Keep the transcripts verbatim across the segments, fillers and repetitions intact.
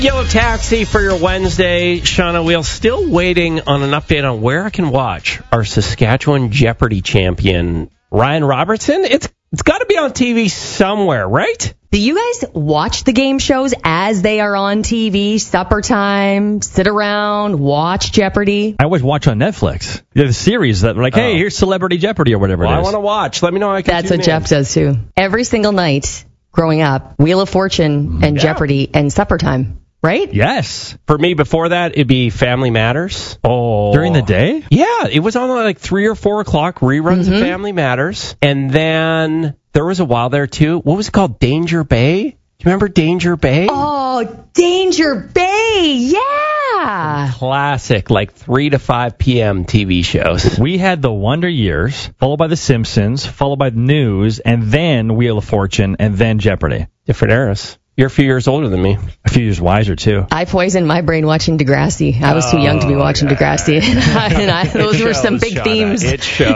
Yellow Taxi for your Wednesday. Shauna Wheel still waiting on an update on where I can watch our Saskatchewan Jeopardy champion, Ryan Robertson. It's It's got to be on T V somewhere, right? Do you guys watch the game shows as they are on T V? Supper time, sit around, watch Jeopardy? I always watch on Netflix. There's a series that like, hey, oh. here's Celebrity Jeopardy or whatever well, it is. I want to watch. Let me know how I can That's tune what in. Jeff does, too. Every single night growing up, Wheel of Fortune and Yeah. Jeopardy and supper time. Right? Yes. For me, before that, it'd be Family Matters. Oh. During the day? Yeah, it was on like three or four o'clock, reruns Mm-hmm. of Family Matters. And then there was a while there, too. What was it called? Danger Bay? Do you remember Danger Bay? Oh, Danger Bay. Yeah. Classic, like three to five p.m. T V shows. We had the Wonder Years, followed by The Simpsons, followed by the News, and then Wheel of Fortune, and then Jeopardy. Different eras. You're a few years older than me. A few years wiser, too. I poisoned my brain watching Degrassi. I was too young to be watching yeah. Degrassi. and I, those It were some shows, big Shauna. themes. It shows.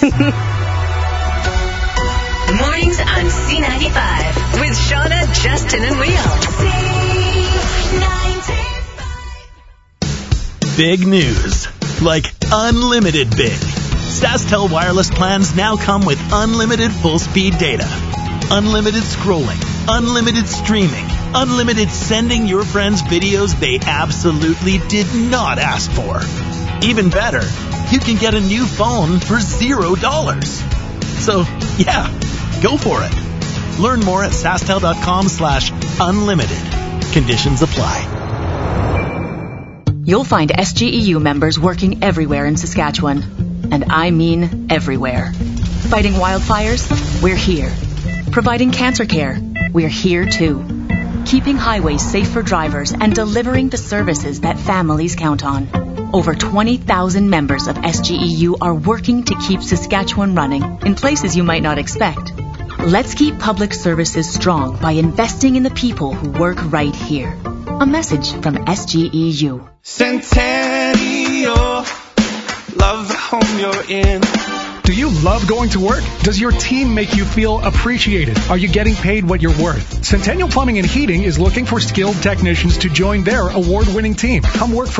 Mornings on C ninety-five with Shauna, Justin, and Wheel. C ninety-five. Big news. Like unlimited big. SaskTel wireless plans now come with unlimited full-speed data. Unlimited scrolling. Unlimited streaming. Unlimited sending your friends videos they absolutely did not ask for. Even better, you can get a new phone for zero dollars. So, yeah, go for it. Learn more at sastel.com slash unlimited. Conditions apply. You'll find S G E U members working everywhere in Saskatchewan. And I mean everywhere. Fighting wildfires? We're here. Providing cancer care? We're here too. Keeping highways safe for drivers and delivering the services that families count on. Over twenty thousand members of S G E U are working to keep Saskatchewan running in places you might not expect. Let's keep public services strong by investing in the people who work right here. A message from S G E U. Centennial, love the home you're in. Do you love going to work? Does your team make you feel appreciated? Are you getting paid what you're worth? Centennial Plumbing and Heating is looking for skilled technicians to join their award-winning team. Come work for